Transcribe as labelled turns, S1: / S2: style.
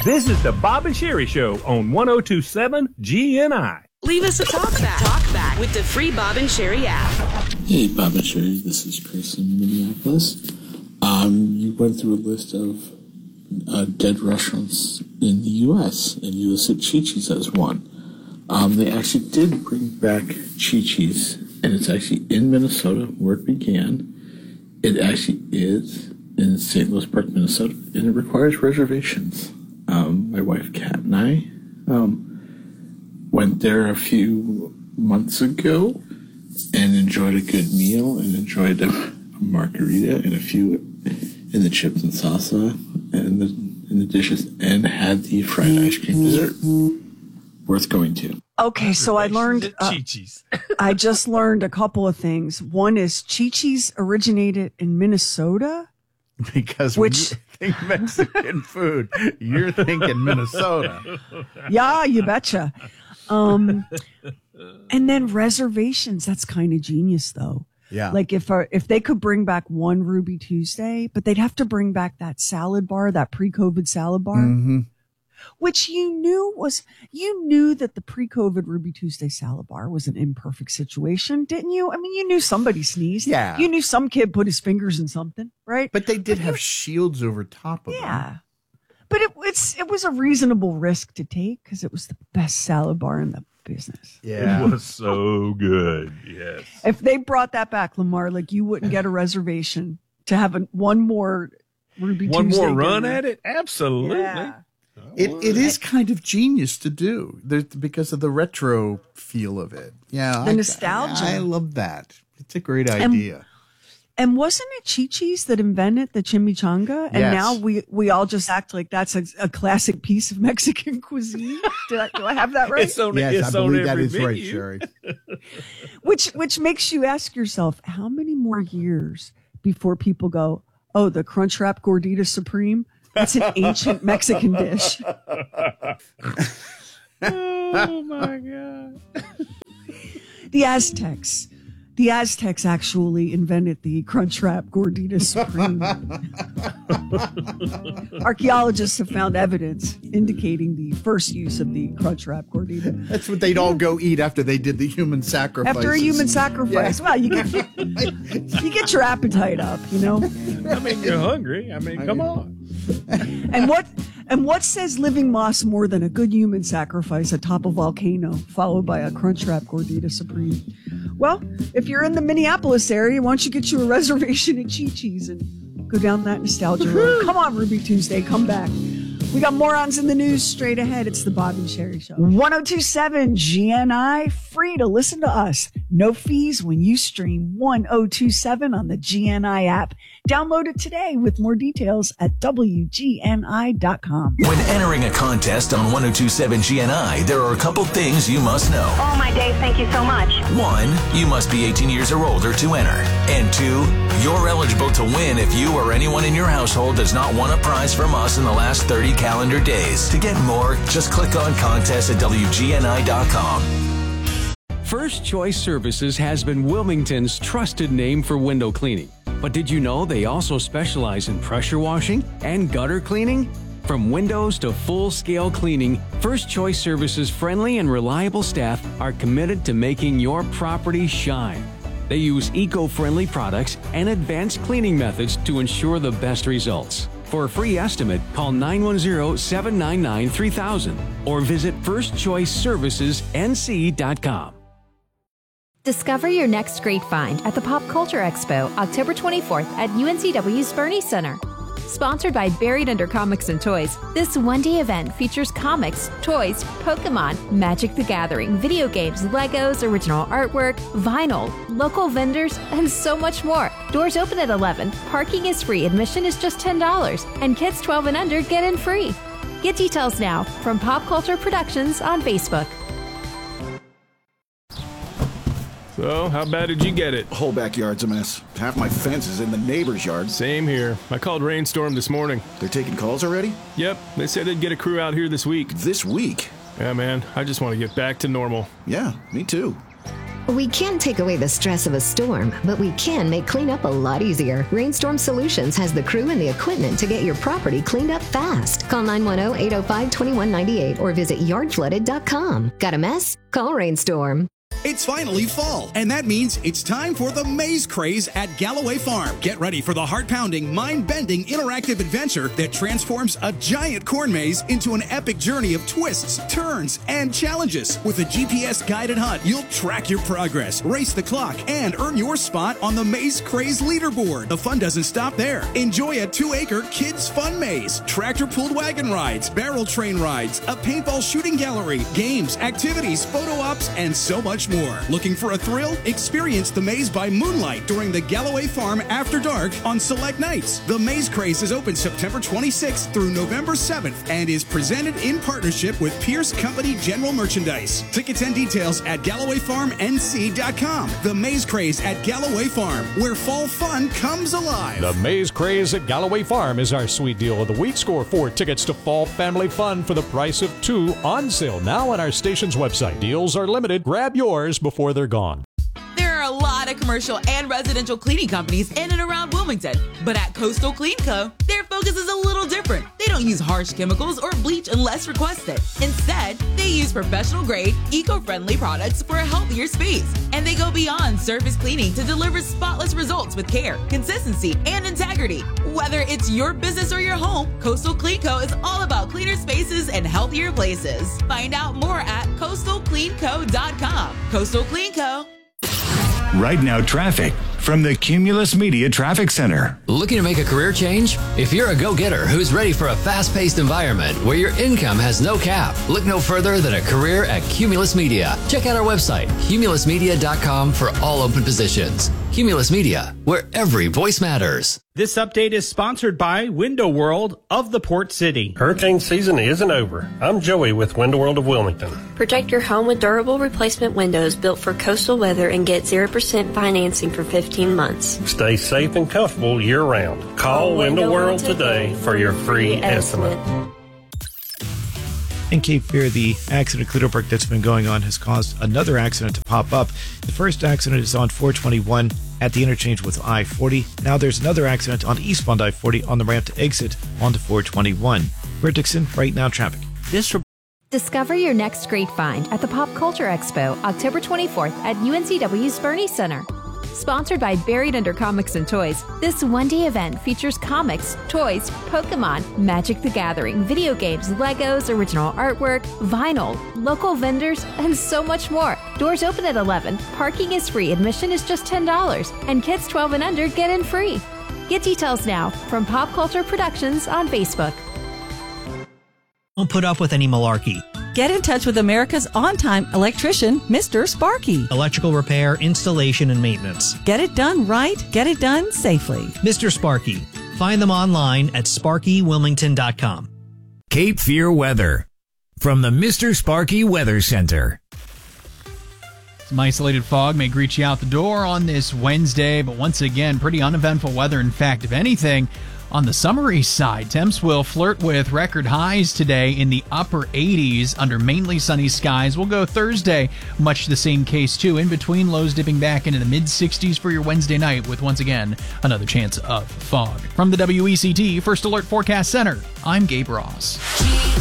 S1: This is the Bob and Sherry Show on 102.7 GNI.
S2: Leave us a talkback with the free Bob and Sherry app.
S3: Hey, Bob and Sherry, this is Chris in Minneapolis. You went through a list of dead restaurants in the U.S., and you listed Chi-Chi's as one. They actually did bring back Chi-Chi's, and it's actually in Minnesota where it began. It actually is in St. Louis Park, Minnesota, and it requires reservations. My wife, Kat, and I went there a few months ago and enjoyed a good meal and enjoyed a margarita and a few in the chips and salsa and in the dishes, and had the fried ice cream dessert. Worth going to.
S4: Okay, so I learned, I just learned a couple of things. One is Chi-Chi's originated in Minnesota.
S5: Because when you think Mexican food, you're thinking Minnesota.
S4: Yeah, you betcha. And then reservations. That's kind of genius, though.
S5: Yeah.
S4: Like if they could bring back one Ruby Tuesday, but they'd have to bring back that salad bar, that pre-COVID salad bar, which you knew that the pre-COVID Ruby Tuesday salad bar was an imperfect situation, didn't you? I mean, you knew somebody sneezed.
S5: Yeah.
S4: You knew some kid put his fingers in something, right?
S5: But they did have shields over top of them.
S4: Yeah. But it was a reasonable risk to take because it was the best salad bar in the business.
S5: Yeah.
S1: It was so good. Yes.
S4: If they brought that back, Lamar, like you wouldn't get a reservation to have one more Ruby Tuesday.
S1: One more run
S4: dinner.
S1: at it? Absolutely.
S4: Yeah.
S5: It is kind of genius to do because of the retro feel of it. Yeah.
S4: The nostalgia.
S5: I love that. It's a great idea.
S4: And wasn't it Chi-Chi's that invented the chimichanga? And
S5: Yes.
S4: now we all just act like that's a classic piece of Mexican cuisine. Do I have that right?
S1: It's on,
S5: Yes,
S1: it's
S5: I believe
S1: on
S5: that
S1: every
S5: is right,
S1: menu.
S5: Sherry.
S4: Which makes you ask yourself, how many more years before people go, oh, the Crunchwrap Gordita Supreme? That's an ancient Mexican dish.
S1: Oh, my God.
S4: The Aztecs actually invented the Crunchwrap Gordita Supreme. Archaeologists have found evidence indicating the first use of the Crunchwrap Gordita.
S5: That's what they'd all go eat after they did the human sacrifice.
S4: After a human sacrifice.
S5: Yeah.
S4: Well, you get your appetite up, you know?
S1: I mean, you're hungry. I mean, come on.
S4: And what says living moss more than a good human sacrifice atop a volcano, followed by a Crunchwrap Gordita Supreme? Well, if you're in the Minneapolis area, why don't you get you a reservation at Chi-Chi's and go down that nostalgia road? Come on, Ruby Tuesday, come back. We got morons in the news straight ahead. It's the Bob and Sherry Show. 102.7 GNI, free to listen to us. No fees when you stream 102.7 on the GNI app. Download it today with more details at WGNI.com.
S6: When entering a contest on 102.7 GNI, there are a couple things you must know.
S7: Oh, my Dave, thank you so much.
S6: 1, you must be 18 years or older to enter. And 2, you're eligible to win if you or anyone in your household does not won a prize from us in the last 30 calendar days. To get more, just click on contest at WGNI.com.
S8: First Choice Services has been Wilmington's trusted name for window cleaning. But did you know they also specialize in pressure washing and gutter cleaning? From windows to full-scale cleaning, First Choice Services' friendly and reliable staff are committed to making your property shine. They use eco-friendly products and advanced cleaning methods to ensure the best results. For a free estimate, call 910-799-3000 or visit firstchoiceservicesnc.com.
S9: Discover your next great find at the Pop Culture Expo, October 24th at UNCW's Bernie Center. Sponsored by Buried Under Comics and Toys, this one-day event features comics, toys, Pokemon, Magic the Gathering, video games, Legos, original artwork, vinyl, local vendors, and so much more. Doors open at 11, parking is free, admission is just $10, and kids 12 and under get in free. Get details now from Pop Culture Productions on Facebook.
S1: So, how bad did you get it?
S10: Whole backyard's a mess. Half my fence is in the neighbor's yard.
S1: Same here. I called Rainstorm this morning.
S10: They're taking calls already?
S1: Yep, they said they'd get a crew out here this week.
S10: This week?
S1: Yeah, man, I just want to get back to normal.
S10: Yeah, me too.
S11: We can't take away the stress of a storm, but we can make cleanup a lot easier. Rainstorm Solutions has the crew and the equipment to get your property cleaned up fast. Call 910-805-2198 or visit yardflooded.com. Got a mess? Call Rainstorm.
S12: It's finally fall, and that means it's time for the Maze Craze at Galloway Farm. Get ready for the heart-pounding, mind-bending, interactive adventure that transforms a giant corn maze into an epic journey of twists, turns, and challenges. With a GPS-guided hunt, you'll track your progress, race the clock, and earn your spot on the Maze Craze leaderboard. The fun doesn't stop there. Enjoy a 2-acre kids' fun maze, tractor-pulled wagon rides, barrel train rides, a paintball shooting gallery, games, activities, photo ops, and so much more. Looking for a thrill? Experience the maze by moonlight during the Galloway Farm After Dark on select nights. The Maze Craze is open September 26th through November 7th and is presented in partnership with Pierce Company General Merchandise. Tickets and details at GallowayFarmNC.com. The Maze Craze at Galloway Farm, where fall fun comes alive.
S13: The Maze Craze at Galloway Farm is our sweet deal of the week. Score 4 tickets to Fall Family Fun for the price of 2 on sale now on our station's website. Deals are limited. Grab yours before they're gone.
S14: There are a lot of commercial and residential cleaning companies in and around Wilmington, but at Coastal Clean Co., their focus is a little different. They don't use harsh chemicals or bleach unless requested. Instead, they use professional-grade, eco-friendly products for a healthier space, and they go beyond surface cleaning to deliver spotless results with care, consistency, and integrity. Whether it's your business or your home, Coastal Clean Co. is all about cleaner spaces and healthier places. Find out more at coastalcleanco.com. Coastal Clean Co.
S15: Right now, traffic from the Cumulus Media Traffic Center.
S16: Looking to make a career change? If you're a go-getter who's ready for a fast-paced environment where your income has no cap, look no further than a career at Cumulus Media. Check out our website, cumulusmedia.com, for all open positions. Cumulus Media, where every voice matters.
S17: This update is sponsored by Window World of the Port City.
S18: Hurricane season isn't over. I'm Joey with Window World of Wilmington.
S19: Protect your home with durable replacement windows built for coastal weather and get 0% financing for 15 months.
S18: Stay safe and comfortable year-round. Call Window World today for your free estimate.
S20: In Cape Fear, the accident at Clutterbuck that's been going on has caused another accident to pop up. The first accident is on 421 at the interchange with I-40. Now there's another accident on eastbound I-40 on the ramp to exit onto 421. Bert Dixon, Right Now Traffic.
S9: Discover your next great find at the Pop Culture Expo, October 24th at UNCW's Bernie Center. Sponsored by Buried Under Comics and Toys, this one-day event features comics, toys, Pokemon, Magic the Gathering, video games, Legos, original artwork, vinyl, local vendors, and so much more. Doors open at 11, parking is free, admission is just $10, and kids 12 and under get in free. Get details now from Pop Culture Productions on Facebook.
S21: Don't put up with any malarkey.
S22: Get in touch with America's on-time electrician, Mr. Sparky.
S21: Electrical repair, installation, and maintenance.
S22: Get it done right, get it done safely.
S21: Mr. Sparky. Find them online at sparkywilmington.com.
S23: Cape Fear weather from the Mr. Sparky Weather Center.
S24: Some isolated fog may greet you out the door on this Wednesday, but once again, pretty uneventful weather. In fact, if anything, on the summery side, temps will flirt with record highs today in the upper 80s under mainly sunny skies. We'll go Thursday, much the same case too. In between, lows dipping back into the mid-60s for your Wednesday night with, once again, another chance of fog. From the WECT First Alert Forecast Center, I'm Gabe Ross.